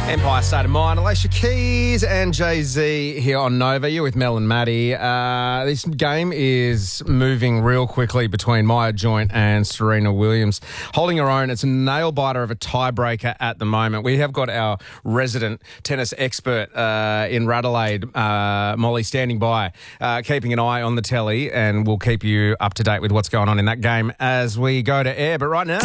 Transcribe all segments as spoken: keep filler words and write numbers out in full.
Empire State of Mind, Alicia Keys and Jay-Z here on Nova. You're with Mel and Maddie. Uh, this game is moving real quickly between Maya Joint and Serena Williams. Holding her own, it's a nail-biter of a tiebreaker at the moment. We have got our resident tennis expert uh, in Radelaide, uh, Molly, standing by, uh, keeping an eye on the telly, and we'll keep you up to date with what's going on in that game as we go to air. But right now...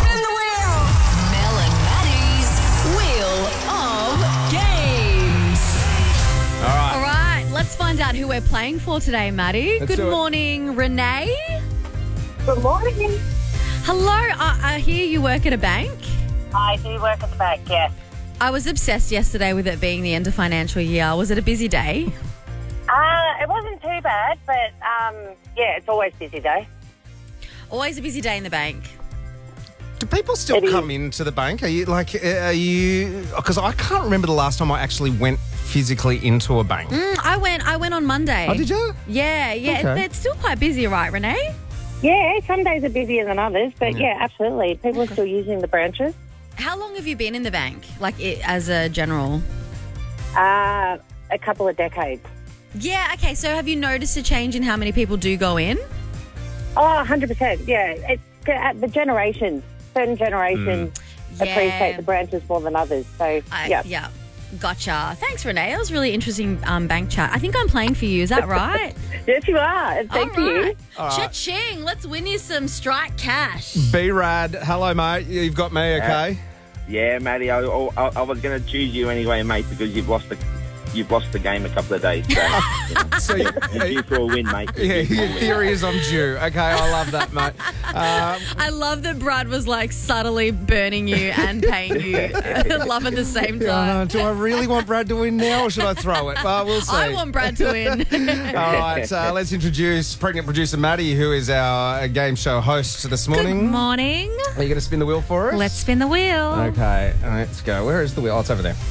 Let's find out who we're playing for today, Maddie. Let's Good morning, Renee. Good morning. Hello, I, I hear you work at a bank. I do work at the bank, yes. I was obsessed yesterday with it being the end of financial year. Was it a busy day? Uh, it wasn't too bad, but um, yeah, it's always busy day. Always a busy day in the bank. Do people still It come into the bank? Are you like, are you? Because I can't remember the last time I actually went physically into a bank. Mm, I went. I went on Monday. Oh, did you? Yeah, yeah. Okay. It, it's still quite busy, right, Renee? Yeah, some days are busier than others, but yeah, absolutely. People are still using the branches. How long have you been in the bank, like it, as a general? Uh, a couple of decades. Yeah. Okay. So, have you noticed a change in how many people do go in? Oh, one hundred percent, yeah. It's uh, the generations. Certain generations Yeah. appreciate the branches more than others. So, I, yeah. Yeah. Gotcha. Thanks, Renee. That was really interesting um, bank chat. I think I'm playing for you. Is that right? Yes, you are. And thank All you. right. right. Cha-ching. Let's win you some strike cash. B-Rad, hello, mate. You've got me, okay? Yeah, Matty, I, I, I was going to choose you anyway, mate, because you've lost the you've lost the game a couple of days. So, you know, So, you're due for a win, mate. You're yeah, due for a your win. theory is I'm due. Okay, I love that, mate. Um, I love that Brad was like subtly burning you and paying you. Love at the same uh, time. do I really want Brad to win now, or should I throw it? Well, we'll see. I want Brad to win. All right, uh, let's introduce pregnant producer Maddie, who is our game show host this morning. Good morning. Are you going to spin the wheel for us? Let's spin the wheel. Okay, let's go. Where is the wheel? Oh, it's over there.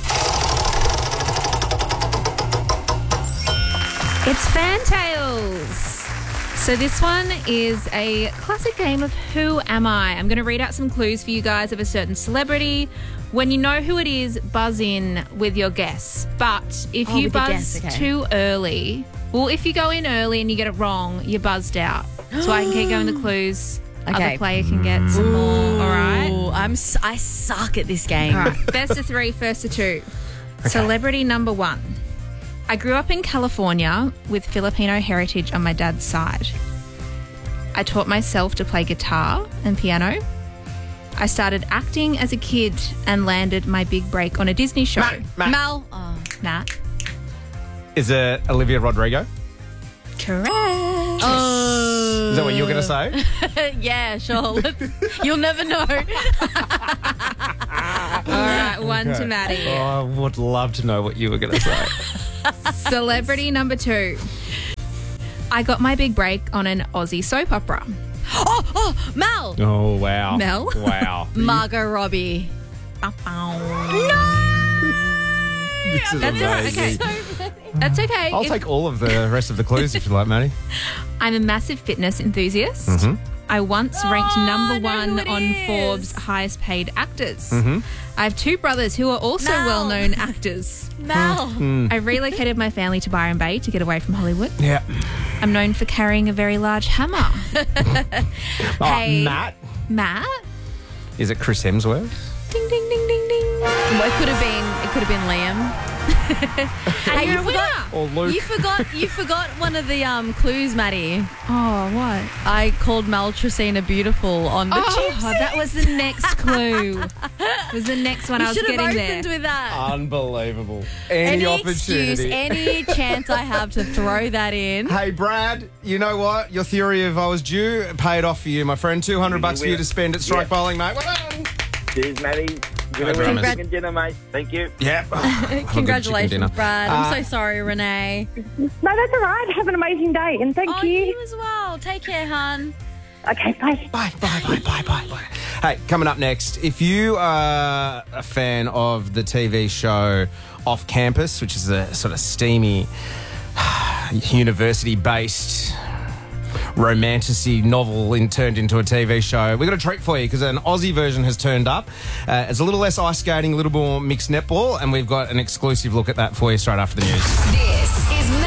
It's Fantails. So this one is a classic game of Who Am I? I'm going to read out some clues for you guys of a certain celebrity. When you know who it is, buzz in with your guess. But if Oh, you with the buzz guess, okay. too early, well, if you go in early and you get it wrong, you're buzzed out. So I can keep going the clues. Okay. Other player can get some more. All right. Ooh, I'm, s- I suck at this game. All right. Best of three, first of two. Celebrity number one. I grew up in California with Filipino heritage on my dad's side. I taught myself to play guitar and piano. I started acting as a kid and landed my big break on a Disney show. Matt, Matt. Mel. Oh. Matt. Is it Olivia Rodrigo? Correct. Is that what you were going to say? Yeah, sure. Let's, you'll never know. All right, one Okay. to Maddie. Oh, I would love to know what you were going to say. Celebrity number two. I got my big break on an Aussie soap opera. Oh, oh, Mel. Oh, wow. Mel? Wow. Margot Robbie. No! This is That's all right. amazing. Okay. That's okay. I'll If- take all of the rest of the clues if you like, Maddie. I'm a massive fitness enthusiast. Mm-hmm. I once ranked Oh, number I know one who it on is. Forbes' highest paid actors. Mm-hmm. I have two brothers who are also Mel. well known actors. Mel. I relocated my family to Byron Bay to get away from Hollywood. Yeah. I'm known for carrying a very large hammer. Oh, Hey. Matt? Matt? Is it Chris Hemsworth? Ding, ding, ding, ding, ding. Well, it could have been. It could have been Liam. And Hey, you're you a winner. forgot. Or Luke? You forgot. You forgot one of the um, clues, Maddie. Oh, what? I called Mel Tracina beautiful on the Oh, chips. that was the next clue. was the next one I You was should have getting opened there. with that. Unbelievable. Any, Any opportunity. excuse, any chance I have to throw that in. Hey, Brad, you know what? Your theory of I was due paid off for you, my friend. two hundred bucks for you to spend at Strike Yeah. Bowling, mate. Well done. Cheers, Matty. Good Hey, to win Brad. chicken dinner, mate. Thank you. Yeah. Congratulations, Brad. I'm Uh, so sorry, Renee. No, that's all right. Have an amazing day, and thank Oh, you. you as well. Take care, hun. Okay, bye. Bye, bye, bye, bye, bye, bye. Hey, coming up next, if you are a fan of the T V show Off Campus, which is a sort of steamy, university-based romanticy novel in, turned into a T V show. We've got a treat for you because an Aussie version has turned up. Uh, it's a little less ice skating, a little more mixed netball, and we've got an exclusive look at that for you straight after the news. This is